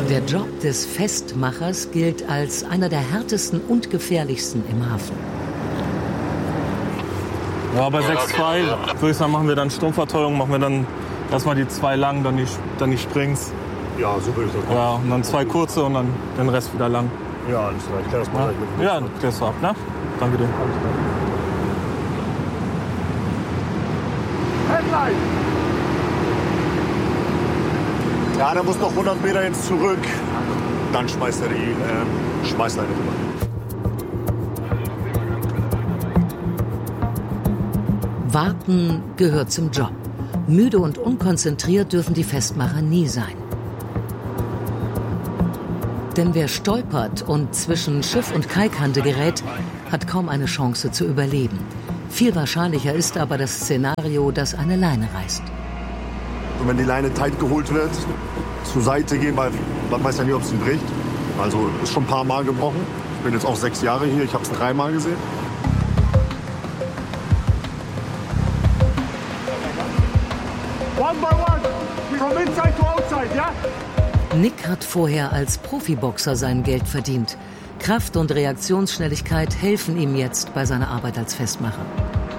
Der Job des Festmachers gilt als einer der härtesten und gefährlichsten im Hafen. Ja, bei 6,2 würde ich sagen, machen wir dann Stromverteuerung, machen wir dann erstmal die 2 langen, dann die Springs. Ja, so würde ich das machen. Ja, und dann 2 kurze und dann den Rest wieder lang. Ja, alles klar. Ich klär das mal gleich mit dem Ja, klärst du ab, ne? Danke dir. Headline! Ja, der muss noch 100 Meter jetzt zurück. Dann schmeißt er die Schmeißleine rüber. Warten gehört zum Job. Müde und unkonzentriert dürfen die Festmacher nie sein. Denn wer stolpert und zwischen Schiff und Kaikante gerät, hat kaum eine Chance zu überleben. Viel wahrscheinlicher ist aber das Szenario, dass eine Leine reißt. Und wenn die Leine tight geholt wird, zur Seite gehen, weil man weiß ja nie, ob sie bricht. Also ist schon ein paar Mal gebrochen. Ich bin jetzt auch 6 Jahre hier, ich habe es 3 Mal gesehen. One by one, from inside to outside, ja? Nick hat vorher als Profiboxer sein Geld verdient. Kraft und Reaktionsschnelligkeit helfen ihm jetzt bei seiner Arbeit als Festmacher.